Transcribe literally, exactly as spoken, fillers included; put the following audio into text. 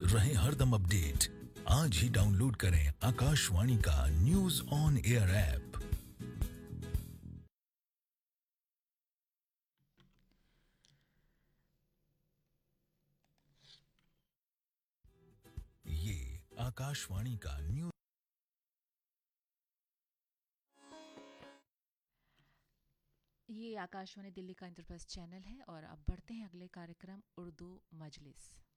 रहे हरदम अपडेट। आज ही डाउनलोड करें आकाशवाणी का न्यूज ऑन एयर ऐप। ये आकाशवाणी का न्यूज। ये आकाशवाणी दिल्ली का इंटरप्रेस चैनल है और अब बढ़ते हैं अगले कार्यक्रम उर्दू मजलिस।